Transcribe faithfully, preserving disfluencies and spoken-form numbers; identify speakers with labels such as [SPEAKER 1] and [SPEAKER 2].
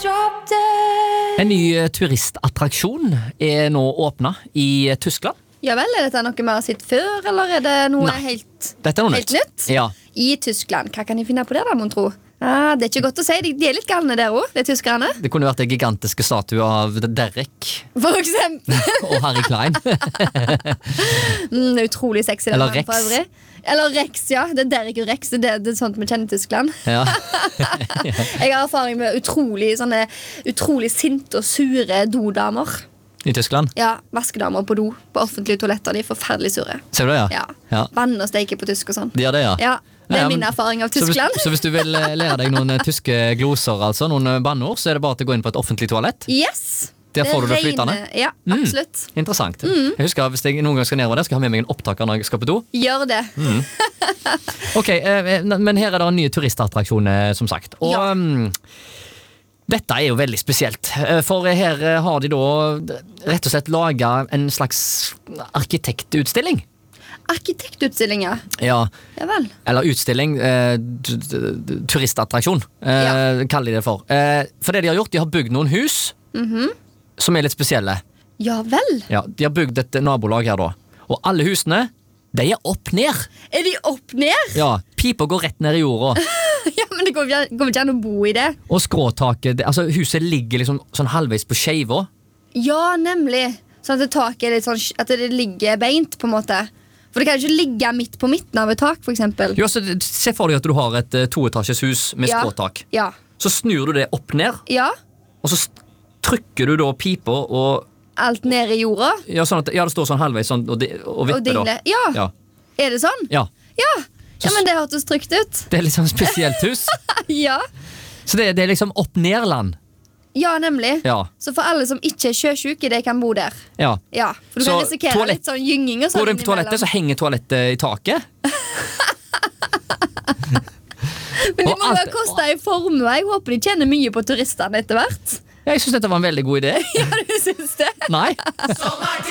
[SPEAKER 1] En ny eh, turistattraksjon er nå åpnet i eh, Tyskland.
[SPEAKER 2] Ja vel, er dette noe vi har sett før, eller er det noe
[SPEAKER 1] Nei,
[SPEAKER 2] helt,
[SPEAKER 1] dette er noe
[SPEAKER 2] helt
[SPEAKER 1] nytt.
[SPEAKER 2] nytt?
[SPEAKER 1] Ja.
[SPEAKER 2] I Tyskland, hva kan de finne på det da, mon tro? Ah, det er ikke godt å si, de, de er litt galne der også, de tyskerne.
[SPEAKER 1] Det kunne vært en gigantiske statue av Derek
[SPEAKER 2] For eksempel.
[SPEAKER 1] og Harry Klein.
[SPEAKER 2] mm, utrolig sexy.
[SPEAKER 1] Eller
[SPEAKER 2] den
[SPEAKER 1] Rex.
[SPEAKER 2] for øvrig. Eller Rex, ja. Det er Derek og Rex, det, det er sånt vi kjenner i Tyskland.
[SPEAKER 1] Ja.
[SPEAKER 2] Jeg har erfaring med utrolig, sånne, utrolig sinte og sure dodamer.
[SPEAKER 1] I Tyskland.
[SPEAKER 2] Ja, vaskedamer på do, på offentlige toaletter, de er forferdelig sure.
[SPEAKER 1] Ser du det, ja?
[SPEAKER 2] Ja.
[SPEAKER 1] Ja.
[SPEAKER 2] Vann og steike på tysk og sånn.
[SPEAKER 1] De gjør det, ja.
[SPEAKER 2] Ja, det er
[SPEAKER 1] Ja, men-
[SPEAKER 2] min erfaring av
[SPEAKER 1] Så hvis,
[SPEAKER 2] Tyskland.
[SPEAKER 1] så hvis du vil eh, lære deg noen eh, tyske gloser, altså, noen eh, banneord, så er det bare til å gå inn på et offentlig toalett.
[SPEAKER 2] Yes!
[SPEAKER 1] Der får du det
[SPEAKER 2] regner-
[SPEAKER 1] flytende.
[SPEAKER 2] Ja,
[SPEAKER 1] Mm.
[SPEAKER 2] absolutt.
[SPEAKER 1] Interessant. Jeg husker Hvis jeg noen gang skal nedover der, skal jeg ha med meg en opptaker når jeg skal på do.
[SPEAKER 2] Gjør det.
[SPEAKER 1] Ok, eh, eh, Men her er det en ny turistattraksjon, eh, som sagt. Og
[SPEAKER 2] Ja.
[SPEAKER 1] mm, dette er jo veldig spesielt. eh, For her eh, har de da rett og slett laga en slags arkitektutstilling.
[SPEAKER 2] Arkitektutstillinger.
[SPEAKER 1] Ja,
[SPEAKER 2] Ja vel.
[SPEAKER 1] eller utstilling. Eh, d- d- d- turistattraksjon, eh, kaller de det for. Eh, for det de har gjort, de har bygd noen hus som er litt spesielle.
[SPEAKER 2] Ja vel.
[SPEAKER 1] Ja, de har bygd et nabolag her, da. Og alle husene, de er opp ned.
[SPEAKER 2] Er de opp ned?
[SPEAKER 1] Ja, pipa går rett ned i jorda.
[SPEAKER 2] Ja, men det går ikke går ikke an å bo i det.
[SPEAKER 1] Og skråtaket, det, altså huset ligger liksom sånn halvveis på skeiva.
[SPEAKER 2] Ja, nemlig. Sånn at det taket er litt sånn, at det ligger beint, på en måte. For det kan jo ikke ligge midt på midten av et tak, for eksempel.
[SPEAKER 1] Jo, så se for deg at du har et eh, toetasjes hus med
[SPEAKER 2] Ja.
[SPEAKER 1] skråtak.
[SPEAKER 2] Ja.
[SPEAKER 1] Så snur du det opp ned,
[SPEAKER 2] Ja.
[SPEAKER 1] og så st- trykker du da pipa og
[SPEAKER 2] Alt ned i jorda.
[SPEAKER 1] ja, sånn at, ja, det står sånn halvveis sånn, og, di- og
[SPEAKER 2] Og
[SPEAKER 1] vipper da.
[SPEAKER 2] dingle. Ja.
[SPEAKER 1] Ja.
[SPEAKER 2] Er det sånn?
[SPEAKER 1] Ja.
[SPEAKER 2] Ja. Ja, men det hørtes trygt ut.
[SPEAKER 1] Det er litt sånn spesielt hus.
[SPEAKER 2] Ja.
[SPEAKER 1] Så det, det er liksom opp ned-land.
[SPEAKER 2] Ja, nemlig.
[SPEAKER 1] Ja.
[SPEAKER 2] Så for alle som ikke er sjøsyke, de kan bo der.
[SPEAKER 1] Ja.
[SPEAKER 2] Ja, for du
[SPEAKER 1] Så
[SPEAKER 2] kan risikere
[SPEAKER 1] toalett-
[SPEAKER 2] litt sånn gynging og sånn
[SPEAKER 1] Går du inn på toalettet, så henger toalettet i taket.
[SPEAKER 2] Men de
[SPEAKER 1] og
[SPEAKER 2] må
[SPEAKER 1] alt-
[SPEAKER 2] jo koste en formue. Jeg håper de tjener mye på turistene etter hvert.
[SPEAKER 1] Jeg syns dette var en veldig god idé.
[SPEAKER 2] Ja, du syns det?
[SPEAKER 1] Nei.
[SPEAKER 3] Sommertid!